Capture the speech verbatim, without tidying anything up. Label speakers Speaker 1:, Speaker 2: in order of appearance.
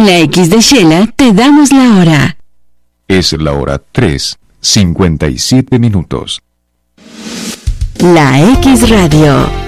Speaker 1: En la X de Shela te damos la hora.
Speaker 2: Es la hora tres, cincuenta y siete minutos.
Speaker 1: La X Radio.